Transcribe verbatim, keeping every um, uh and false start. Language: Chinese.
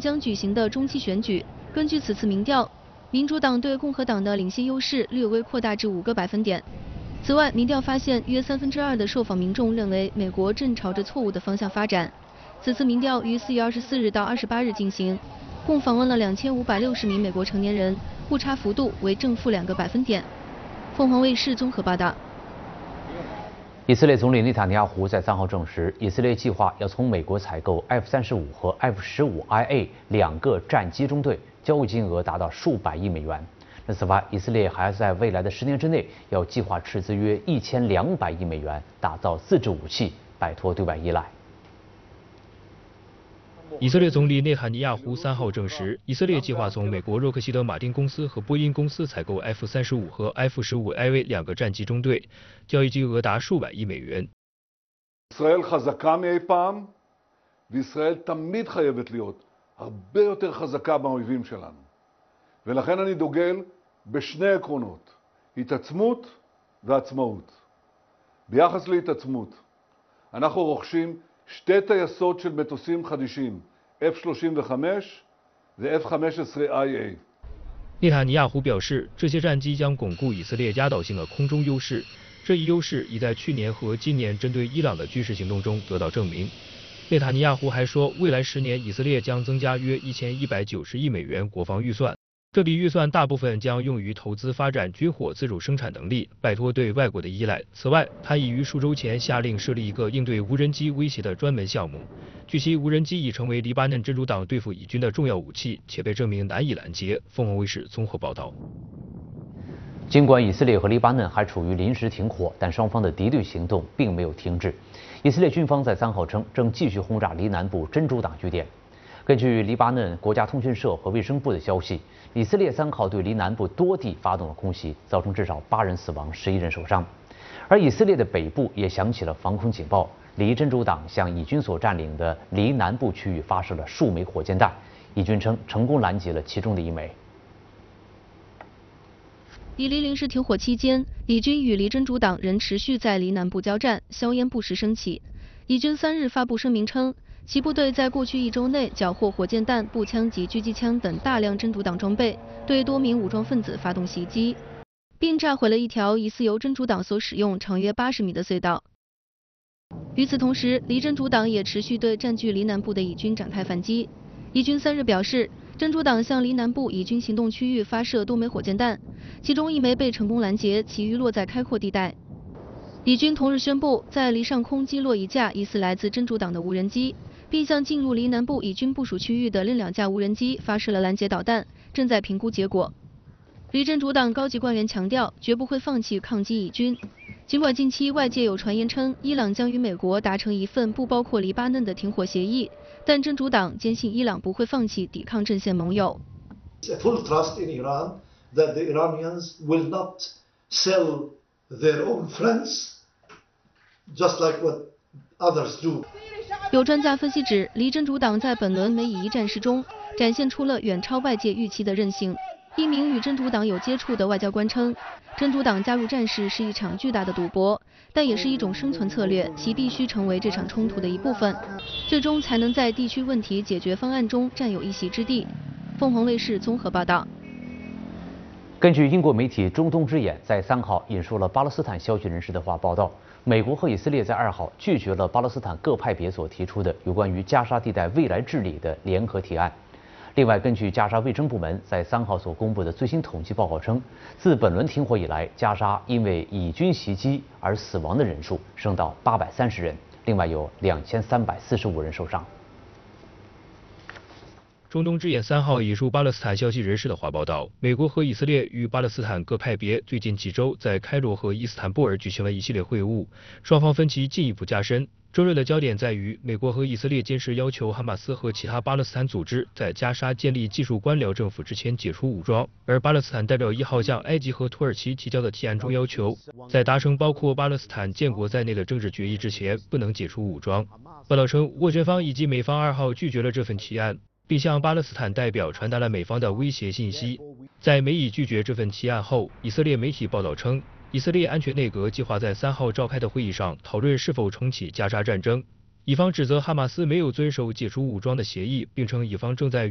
将举行的中期选举。根据此次民调，民主党对共和党的领先优势略微扩大至五个百分点。此外，民调发现，约三分之二的受访民众认为美国正朝着错误的方向发展。此次民调于四月二十四日到二十八日进行，共访问了两千五百六十名美国成年人，误差幅度为正负两个百分点。凤凰卫视综合报道。 以色列总理内塔尼亚胡在三号证实，以色列计划要从美国采购 F 三十五和 F 十五 I A 两个战机中队，交易金额达到数百亿美元。那此外，以色列还在未来的十年之内要计划斥资约一千两百亿美元，打造自制武器，摆脱对外依赖。 以色列总理内塔尼亚胡三号证实，以色列计划从美国洛克希德马丁公司和波音公司采购 F 三十五和 F 十五 I A 两个战机中队，交易金额达数百亿美元。 ישראל חזקה מאי פעם, וישראל תמיד חייבת להיות הרבה יותר חזקה מהאויבים שלנו. ולכן אני דוגל בשני עקרונות, התעצמות ועצמאות. ביחס להתעצמות, אנחנו רוכשים שתי טייסות של מטוסים חדישים, F 三十五 ו-F 十五 I A。 内塔尼亚胡表示，这些战机将巩固以色列压倒性的空中优势，这一优势已在去年和今年针对伊朗的军事行动中得到证明。内塔尼亚胡还说，未来十年以色列将增加约一千一百九十亿美元国防预算，这笔预算大部分将用于投资发展军火自主生产能力，摆脱对外国的依赖。此外，他已于数周前下令设立一个应对无人机威胁的专门项目。据悉，无人机已成为黎巴嫩真主党对付以军的重要武器，且被证明难以拦截。凤凰卫视综合报道。 尽管以色列和黎巴嫩还处于临时停火，但双方的敌对行动并没有停止。以色列军方在三号称，正继续轰炸黎南部真主党据点。根据黎巴嫩国家通讯社和卫生部的消息，以色列三号对黎南部多地发动了空袭，造成至少八人死亡，十一人受伤。而以色列的北部也响起了防空警报，黎真主党向以军所占领的黎南部区域发射了数枚火箭弹，以军称成功拦截了其中的一枚。 以黎临时停火期间，以军与黎真主党仍持续在黎南部交战，硝烟不时升起。以军三日发布声明称，其部队在过去一周内缴获火箭弹、步枪及狙击枪等大量真主党装备，对多名武装分子发动袭击，并炸毁了一条疑似由真主党所使用、长约八十米的隧道。与此同时，黎真主党也持续对占据黎南部的以军展开反击。以军三日表示，真主党向黎南部以军行动区域发射多枚火箭弹，其中一枚被成功拦截，其余落在开阔地带。以军同日宣布，在黎上空击落一架疑似来自真主党的无人机，并向进入黎南部以军部署区域的另两架无人机发射了拦截导弹，正在评估结果。黎真主党高级官员强调，绝不会放弃抗击以军。尽管近期外界有传言称，伊朗将与美国达成一份不包括黎巴嫩的停火协议，但真主党坚信伊朗不会放弃抵抗阵线盟友。 Full trust in Iran that the Iranians will not sell their own friends, just like what others do. 有专家分析指，黎真主党在本轮美以一战事中展现出了远超外界预期的韧性。一名与真主党有接触的外交官称，真主党加入战事是一场巨大的赌博，但也是一种生存策略，其必须成为这场冲突的一部分，最终才能在地区问题解决方案中占有一席之地。凤凰卫视综合报道。 根据英国媒体中东之眼在三号引述了巴勒斯坦消息人士的话报道，美国和以色列在二号拒绝了巴勒斯坦各派别所提出的有关于加沙地带未来治理的联合提案。另外，根据加沙卫生部门在三号所公布的最新统计报告称，自本轮停火以来，加沙因为以军袭击而死亡的人数升到八百三十人，另外有两千三百四十五人受伤。 中东之眼三号引述巴勒斯坦消息人士的话报道，美国和以色列与巴勒斯坦各派别最近几周在开罗和伊斯坦布尔举行了一系列会晤，双方分歧进一步加深。周日的焦点在于，美国和以色列坚持要求哈马斯和其他巴勒斯坦组织在加沙建立技术官僚政府之前解除武装，而巴勒斯坦代表一号向埃及和土耳其提交的提案中要求，在达成包括巴勒斯坦建国在内的政治决议之前，不能解除武装。报道称，斡旋方以及美方二号拒绝了这份提案，并向巴勒斯坦代表传达了美方的威胁信息。在美以拒绝这份提案后，以色列媒体报道称，以色列安全内阁计划在三号召开的会议上讨论是否重启加沙战争。以方指责哈马斯没有遵守解除武装的协议，并称以方正在